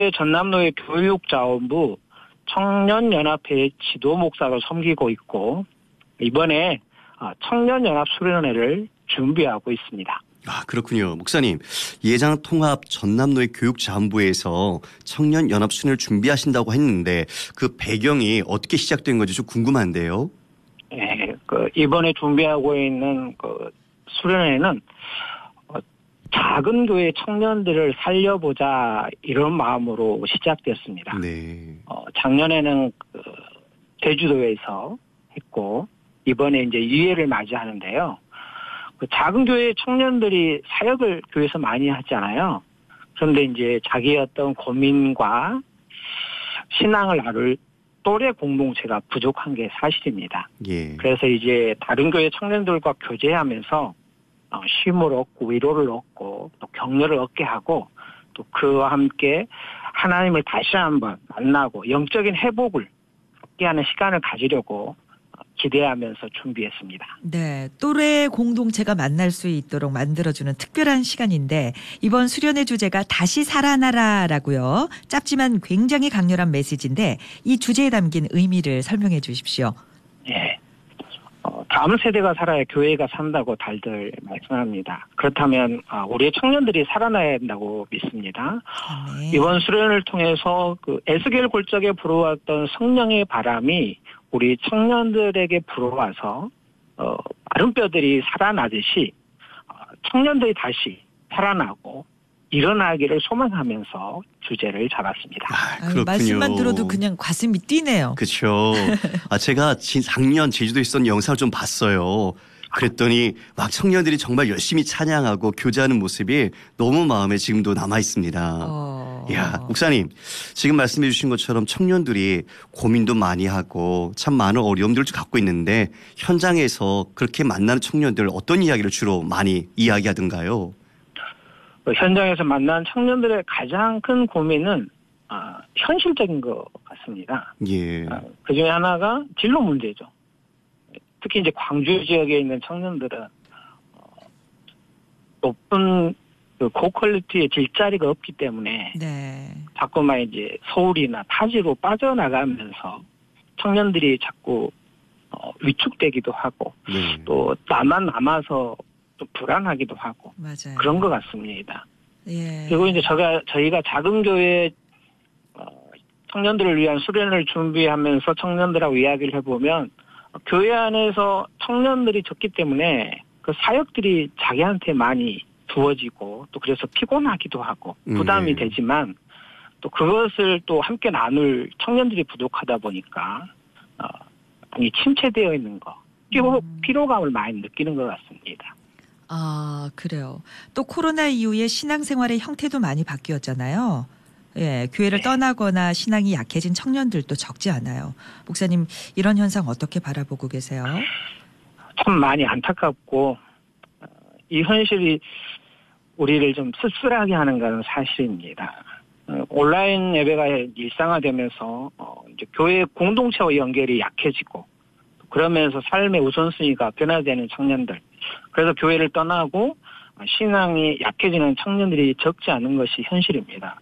전남로의 교육자원부 청년연합회 지도 목사로 섬기고 있고 이번에 청년연합 수련회를 준비하고 있습니다. 아, 그렇군요. 목사님, 예장통합 전남로의 교육자원부에서 청년연합 수련회를 준비하신다고 했는데 그 배경이 어떻게 시작된 건지 좀 궁금한데요. 네, 이번에 준비하고 있는 수련회는 작은 교회 청년들을 살려보자 이런 마음으로 시작됐습니다. 네. 작년에는 제주도에서 했고 이번에 이제 유예를 맞이하는데요. 작은 교회 청년들이 사역을 교회에서 많이 하잖아요. 그런데 이제 자기의 어떤 고민과 신앙을 나눌 또래 공동체가 부족한 게 사실입니다. 예. 그래서 이제 다른 교회 청년들과 교제하면서 쉼을 얻고 위로를 얻고 또 격려를 얻게 하고 또 그와 함께 하나님을 다시 한번 만나고 영적인 회복을 갖게 하는 시간을 가지려고 기대하면서 준비했습니다. 네, 또래 공동체가 만날 수 있도록 만들어주는 특별한 시간인데 이번 수련회 주제가 다시 살아나라라고요. 짧지만 굉장히 강렬한 메시지인데 이 주제에 담긴 의미를 설명해 주십시오. 네. 다음 세대가 살아야 교회가 산다고 달들 말씀합니다. 그렇다면 우리의 청년들이 살아나야 한다고 믿습니다. 네. 이번 수련을 통해서 에스겔 골짜기에 불어왔던 성령의 바람이 우리 청년들에게 불어와서 마른 뼈들이 살아나듯이 청년들이 다시 살아나고 일어나기를 소망하면서 주제를 잡았습니다. 그렇군요. 말씀만 들어도 그냥 가슴이 뛰네요. 그렇죠. 제가 작년 제주도에 있었던 영상을 좀 봤어요. 그랬더니 막 청년들이 정말 열심히 찬양하고 교제하는 모습이 너무 마음에 지금도 남아 있습니다. 이야, 목사님, 지금 말씀해 주신 것처럼 청년들이 고민도 많이 하고 참 많은 어려움들을 갖고 있는데 현장에서 그렇게 만나는 청년들 어떤 이야기를 주로 많이 이야기하던가요? 현장에서 만난 청년들의 가장 큰 고민은 현실적인 것 같습니다. 예. 그중에 하나가 진로 문제죠. 특히 이제 광주 지역에 있는 청년들은 높은 고퀄리티의 질자리가 없기 때문에 네. 자꾸만 이제 서울이나 타지로 빠져나가면서 청년들이 자꾸 위축되기도 하고 네. 또 나만 남아서 또 불안하기도 하고 맞아요. 그런 것 같습니다. 예. 그리고 이제 저희가 작은 교회 청년들을 위한 수련을 준비하면서 청년들하고 이야기를 해보면 교회 안에서 청년들이 적기 때문에 그 사역들이 자기한테 많이 두어지고 또 그래서 피곤하기도 하고 부담이 되지만 또 그것을 또 함께 나눌 청년들이 부족하다 보니까 많이 침체되어 있는 거 피로감을 많이 느끼는 것 같습니다. 아, 그래요. 또 코로나 이후에 신앙생활의 형태도 많이 바뀌었잖아요. 예, 교회를 떠나거나 신앙이 약해진 청년들도 적지 않아요. 목사님, 이런 현상 어떻게 바라보고 계세요? 참 많이 안타깝고 이 현실이 우리를 좀 쓸쓸하게 하는 건 사실입니다. 온라인 예배가 일상화되면서 이제 교회 공동체와 연결이 약해지고 그러면서 삶의 우선순위가 변화되는 청년들. 그래서 교회를 떠나고 신앙이 약해지는 청년들이 적지 않은 것이 현실입니다.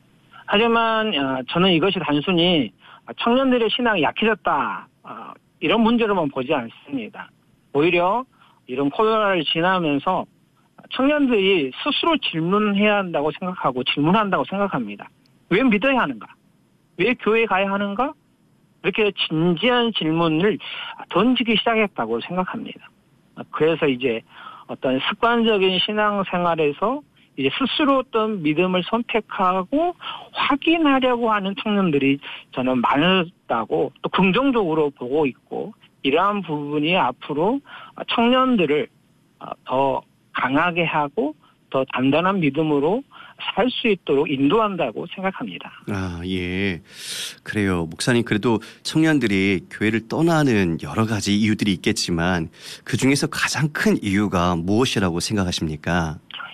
하지만 저는 이것이 단순히 청년들의 신앙이 약해졌다 이런 문제로만 보지 않습니다. 오히려 이런 코로나를 지나면서 청년들이 스스로 질문해야 한다고 생각하고 질문한다고 생각합니다. 왜 믿어야 하는가? 왜 교회에 가야 하는가? 이렇게 진지한 질문을 던지기 시작했다고 생각합니다. 그래서 이제 어떤 습관적인 신앙생활에서 이제 스스로 어떤 믿음을 선택하고 확인하려고 하는 청년들이 저는 많았다고 또 긍정적으로 보고 있고 이러한 부분이 앞으로 청년들을 더 강하게 하고 더 단단한 믿음으로 살 수 있도록 인도한다고 생각합니다. 아, 예. 그래요. 목사님, 그래도 청년들이 교회를 떠나는 여러 가지 이유들이 있겠지만 그중에서 가장 큰 이유가 무엇이라고 생각하십니까?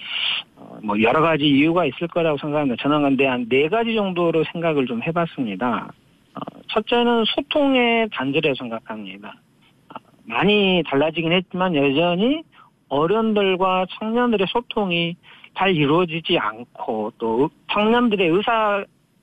여러 가지 이유가 있을 거라고 생각합니다. 저는 근데 한 4가지 정도로 생각을 좀 해봤습니다. 첫째는 소통의 단절이라고 생각합니다. 많이 달라지긴 했지만 여전히 어른들과 청년들의 소통이 잘 이루어지지 않고 또 청년들의 의사